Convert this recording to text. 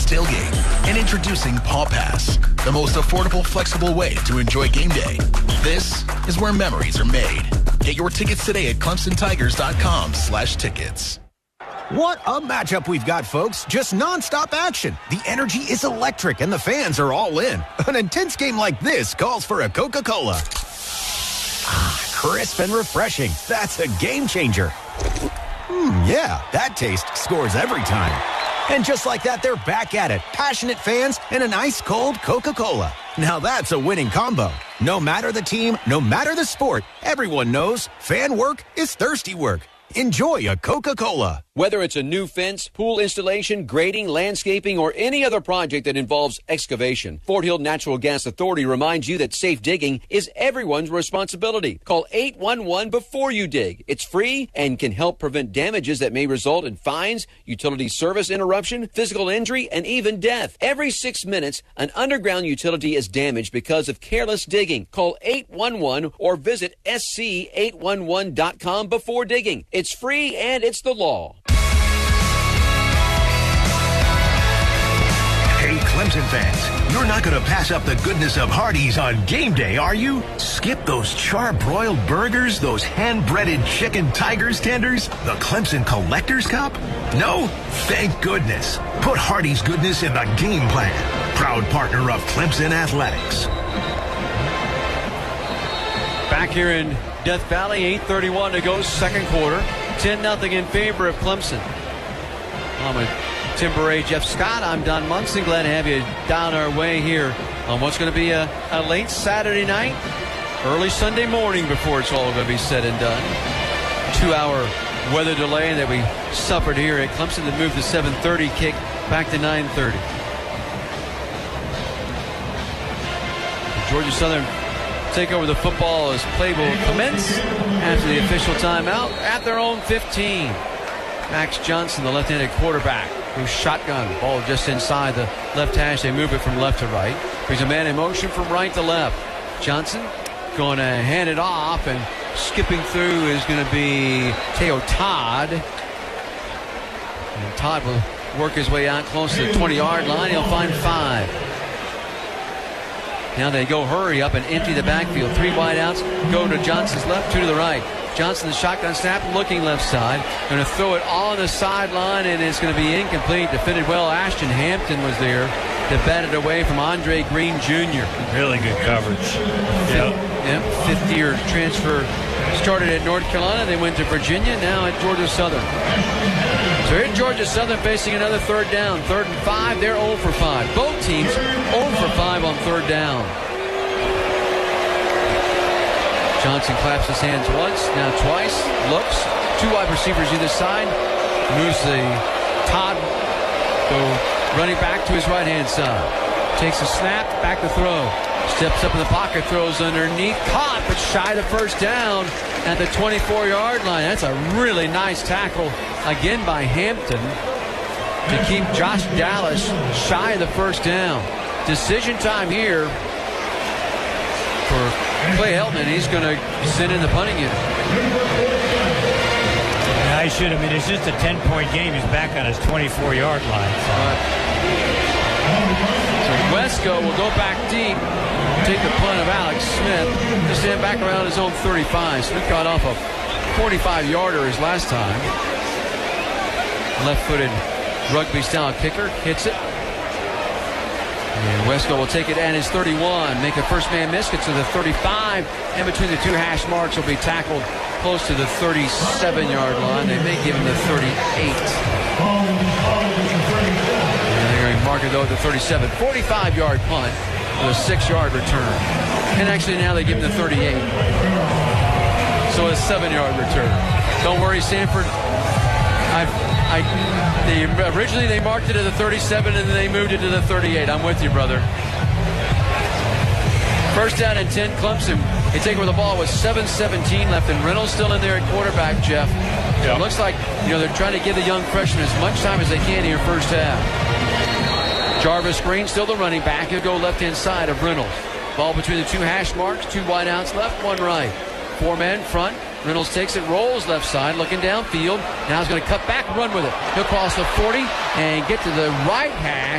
Clemson's tailgate. And introducing Paw Pass, the most affordable, flexible way to enjoy game day. This is where memories are made. Get your tickets today at ClemsonTigers.com/tickets. What a matchup we've got, folks. Just nonstop action. The energy is electric and the fans are all in. An intense game like this calls for a Coca-Cola. Crisp and refreshing. That's a game changer. Yeah, that taste scores every time. And just like that, they're back at it. Passionate fans and an ice-cold Coca-Cola. Now that's a winning combo. No matter the team, no matter the sport, everyone knows fan work is thirsty work. Enjoy a Coca-Cola. Whether it's a new fence, pool installation, grading, landscaping, or any other project that involves excavation, Fort Hill Natural Gas Authority reminds you that safe digging is everyone's responsibility. Call 811 before you dig. It's free and can help prevent damages that may result in fines, utility service interruption, physical injury, and even death. Every 6 minutes, an underground utility is damaged because of careless digging. Call 811 or visit sc811.com before digging. It's free and it's the law. Hey, Clemson fans, you're not going to pass up the goodness of Hardee's on game day, are you? Skip those char-broiled burgers, those hand-breaded chicken Tigers tenders, the Clemson Collector's Cup? No? Thank goodness. Put Hardee's goodness in the game plan. Proud partner of Clemson Athletics. Back here in Death Valley, 8:31 to go, second quarter. 10-0 in favor of Clemson. I'm with Tim Beret, Jeff Scott. I'm Don Munson. Glad to have you down our way here on what's going to be a late Saturday night, early Sunday morning before it's all going to be said and done. 2-hour weather delay that we suffered here at Clemson that moved the 7:30 kick back to 9:30. Georgia Southern take over the football as play will commence after the official timeout at their own 15. Max Johnson, the left-handed quarterback, who's shotgun. Ball just inside the left hash. They move it from left to right. Brings a man in motion from right to left. Johnson going to hand it off, and skipping through is going to be Teo Todd. And Todd will work his way out close to the 20-yard line. He'll find 5. Now they go hurry up and empty the backfield. 3 wideouts go to Johnson's left, 2 to the right. Johnson, the shotgun snap, looking left side. Going to throw it on the sideline, and it's going to be incomplete. Defended well. Ashton Hampton was there to bat it away from Andre Green Jr. Really good coverage. Yep. Fifth-year transfer. Started at North Carolina. They went to Virginia. Now at Georgia Southern. So here Georgia Southern facing another third down. 3rd and 5. They're 0 for 5. Both teams 0 for 5 on third down. Johnson claps his hands once, now twice, looks. 2 wide receivers either side. Moves the Todd, go running back to his right-hand side. Takes a snap, back to throw. Steps up in the pocket, throws underneath. Caught, but shy of first down at the 24-yard line. That's a really nice tackle, again by Hampton, to keep Josh Dallas shy of the first down. Decision time here for Clay Helton. He's going to send in the punting unit. I should. I mean, it's just a 10-point game. He's back on his 24-yard line. So Wesco will go back deep, take the punt of Alex Smith to stand back around his own 35. Smith got off a 45-yarder his last time. Left-footed rugby-style kicker hits it. And Wesco will take it at his 31. Make a first-man miss. Gets to the 35. And between the 2 hash marks will be tackled close to the 37-yard line. They may give him the 38. And they're going to mark it, though, at the 37. 45-yard punt with a 6-yard return. And actually now they give him the 38. So a 7-yard return. Don't worry, Sanford. Originally they marked it at the 37 and then they moved it to the 38. I'm with you, brother. First down and 10, Clemson. They take over the ball with 7:17 left, and Reynolds still in there at quarterback, Jeff. So it looks like they're trying to give the young freshman as much time as they can here first half. Jarvis Green still the running back. He'll go left-hand side of Reynolds. Ball between the 2 hash marks, 2 wideouts left, 1 right. 4 men front. Reynolds takes it, rolls left side, looking downfield. Now he's going to cut back, run with it. He'll cross the 40 and get to the right hash.